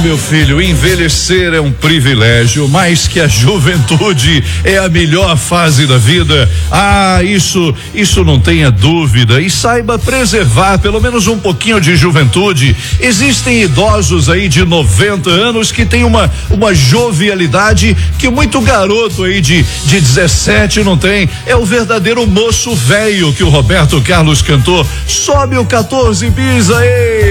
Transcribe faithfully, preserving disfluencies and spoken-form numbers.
meu filho, envelhecer é um privilégio, mais que a juventude é a melhor fase da vida. Ah, isso, isso não tenha dúvida. E saiba preservar pelo menos um pouquinho de juventude. Existem idosos aí de noventa anos que têm uma, uma jovialidade que muito garoto aí de, de dezessete não tem. É o verdadeiro moço velho que o Roberto Carlos cantou. Sobe o quatorze bis aí.